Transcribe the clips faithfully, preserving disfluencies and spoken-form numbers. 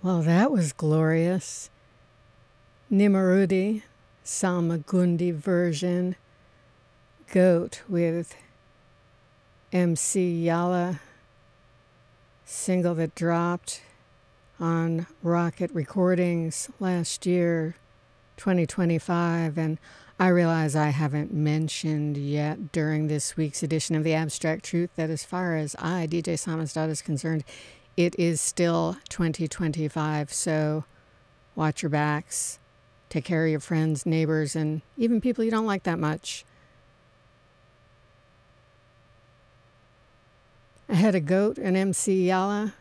Well, that was glorious. Nimarudi, Salmagundi version. Goat with M C Yala, single that dropped on Rocket Recordings last year, twenty twenty-five. And I realize I haven't mentioned yet during this week's edition of The Abstract Truth that as far as I, D J Samizdat, is concerned, it is still twenty twenty-five. So watch your backs, take care of your friends, neighbors, and even people you don't like that much. I had a Goat and M C Yala.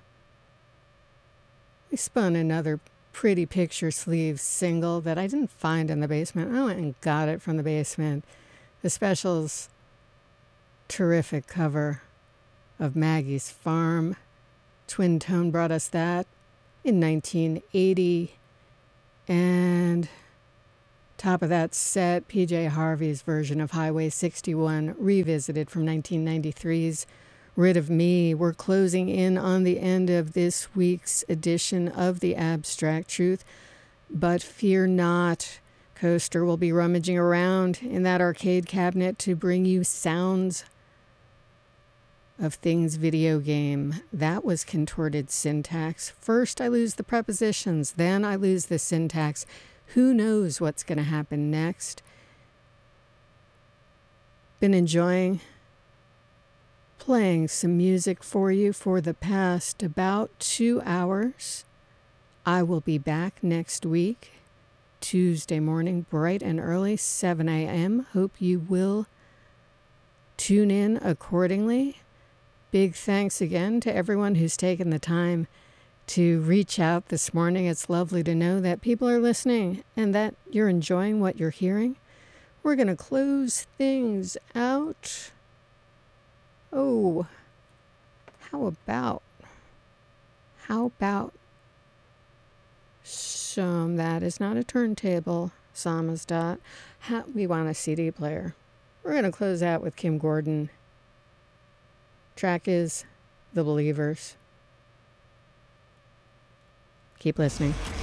We spun another Pretty Picture Sleeve single that I didn't find in the basement. I went and got it from the basement. The Specials' terrific cover of Maggie's Farm. Twin Tone brought us that in nineteen eighty. And top of that set, P J Harvey's version of Highway sixty-one, revisited from nineteen ninety-three's Rid of Me. We're closing in on the end of this week's edition of The Abstract Truth, but fear not. Coaster will be rummaging around in that arcade cabinet to bring you sounds of things video game. That was contorted syntax. First I lose the prepositions, then I lose the syntax. Who knows what's going to happen next? Been enjoying playing some music for you for the past about two hours. I will be back next week, Tuesday morning, bright and early, seven a.m. Hope you will tune in accordingly. Big thanks again to everyone who's taken the time to reach out this morning. It's lovely to know that people are listening and that you're enjoying what you're hearing. We're going to close things out. Oh, how about, how about some, that is not a turntable, Samizdat. How, we want a C D player. We're going to close out with Kim Gordon. Track is The Believers. Keep listening.